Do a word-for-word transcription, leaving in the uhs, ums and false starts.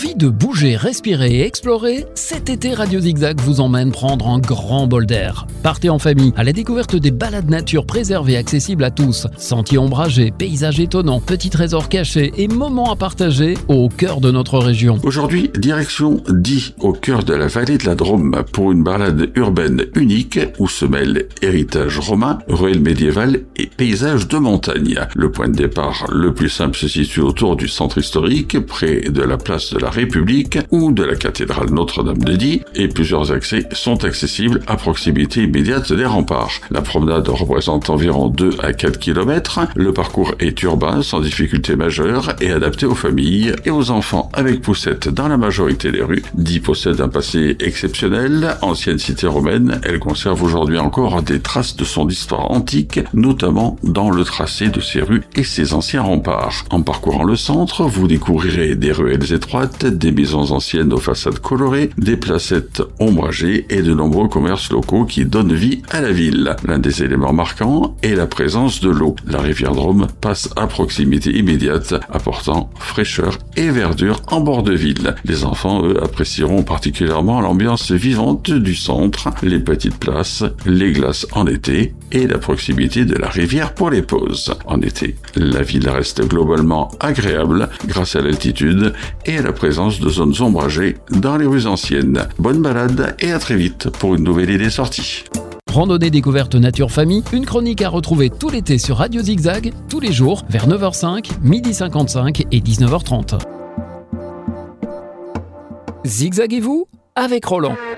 Envie de bouger, respirer et explorer? Cet été, Radio Zigzag vous emmène prendre un grand bol d'air. Partez en famille à la découverte des balades nature préservées accessibles à tous. Sentiers ombragés, paysages étonnants, petits trésors cachés et moments à partager au cœur de notre région. Aujourd'hui, direction Die, au cœur de la vallée de la Drôme, pour une balade urbaine unique où se mêlent héritage romain, ruelle médiévale et paysages de montagne. Le point de départ le plus simple se situe autour du centre historique, près de la place de la République ou de la cathédrale Notre-Dame de Die, et plusieurs accès sont accessibles à proximité immédiate des remparts. La promenade représente environ deux à quatre kilomètres. Le parcours est urbain, sans difficulté majeure et adapté aux familles et aux enfants avec poussette dans la majorité des rues. Die possède un passé exceptionnel. Ancienne cité romaine, elle conserve aujourd'hui encore des traces de son histoire antique, notamment dans le tracé de ses rues et ses anciens remparts. En parcourant le centre, vous découvrirez des ruelles étroites, des maisons anciennes aux façades colorées, des placettes ombragées et de nombreux commerces locaux qui donnent vie à la ville. L'un des éléments marquants est la présence de l'eau. La rivière Drôme passe à proximité immédiate, apportant fraîcheur et verdure en bord de ville. Les enfants, eux, apprécieront particulièrement l'ambiance vivante du centre, les petites places, les glaces en été et la proximité de la rivière pour les pauses. En été, la ville reste globalement agréable grâce à l'altitude et à la présence de zones ombragées dans les rues anciennes. Bonne balade et à très vite pour une nouvelle idée sortie. Randonnée découverte nature famille, une chronique à retrouver tout l'été sur Radio Zigzag, tous les jours vers neuf heures cinq, midi cinquante-cinq et dix-neuf heures trente. Zigzaguez-vous avec Roland.